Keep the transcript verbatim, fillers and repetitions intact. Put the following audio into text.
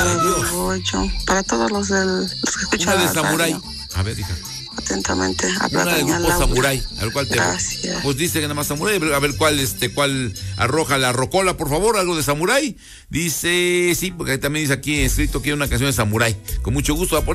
para Dios. Para todos los, del, los que escuchan. Una de Samurai. A ver, hija. Atentamente, a una del grupo Samurai, al cual te Gracias. Pues dice que nada más Samurai, a ver cuál este cuál arroja la rocola, por favor, algo de Samurai. Dice, sí, porque también dice aquí escrito que hay una canción de Samurai. Con mucho gusto va a poner